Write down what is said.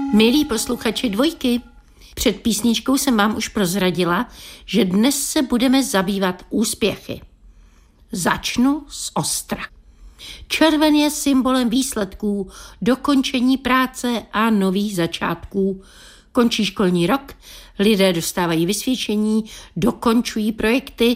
Milí posluchači Dvojky, před písničkou jsem vám už prozradila, že dnes se budeme zabývat úspěchy. Začnu z ostra. Červen je symbolem výsledků, dokončení práce a nových začátků. Končí školní rok, lidé dostávají vysvědčení, dokončují projekty